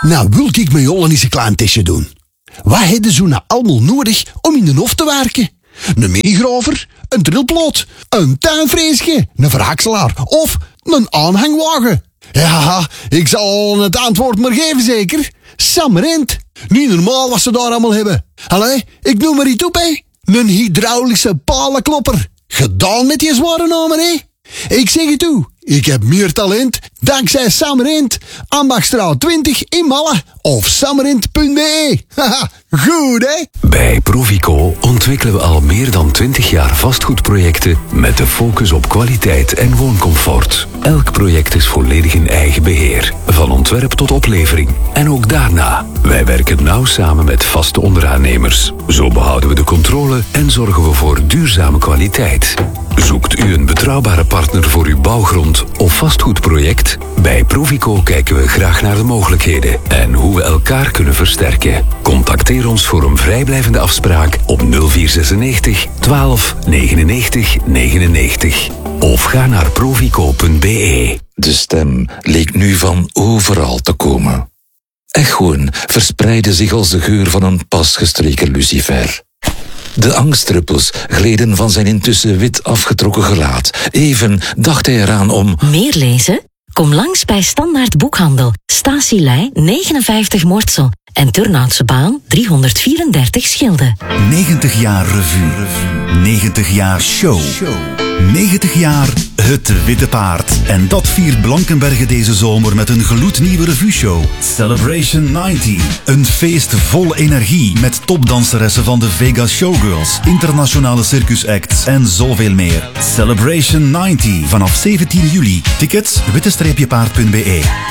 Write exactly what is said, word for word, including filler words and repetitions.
Nou wil ik met Jollen eens een klein testje doen. Wat hebben ze nou allemaal nodig om in de hof te werken? Een minigraver, een drillploot, een tuinfreesje, een verhakselaar of een aanhangwagen. Ja, ik zal het antwoord maar geven zeker. Samerent. Niet normaal wat ze daar allemaal hebben. Allee, ik noem maar iets op, hè. Een hydraulische palenklopper. Gedaan met die zware namen, hè. Ik zeg het toe, ik heb meer talent dankzij Samerent. Ambachtsstraat twintig in Malle of samerent punt b e. Haha, goed hè? Bij Provico ontwikkelen we al meer dan twintig jaar vastgoedprojecten met de focus op kwaliteit en wooncomfort. Elk project is volledig in eigen beheer, van ontwerp tot oplevering. En ook daarna, wij werken nauw samen met vaste onderaannemers. Zo behouden we de controle en zorgen we voor duurzame kwaliteit. Zoekt u een betrouwbare partner voor uw bouwgrond of vastgoedproject? Bij Provico kijken we graag naar de mogelijkheden en hoe we elkaar kunnen versterken. Contacteer ons voor een vrijblijvende afspraak op nul vier zesennegentig twaalf negenennegentig negenennegentig of ga naar provico punt b e. De stem leek nu van overal te komen. Echoen verspreidde zich als de geur van een pas gestreken lucifer. De angstdruppels gleden van zijn intussen wit afgetrokken gelaat. Even dacht hij eraan om... Meer lezen? Kom langs bij Standaard Boekhandel. Statielei negenenvijftig Mortsel. En Turnhoutse Baan driehonderdvierendertig Schilde. negentig jaar revue. negentig jaar show. negentig jaar Het Witte Paard. En dat viert Blankenberge deze zomer met een gloednieuwe revueshow. Celebration negentig. Een feest vol energie met topdanseressen van de Vegas Showgirls, internationale circusacts en zoveel meer. Celebration negentig vanaf zeventien juli. Tickets witte streepje paard punt b e.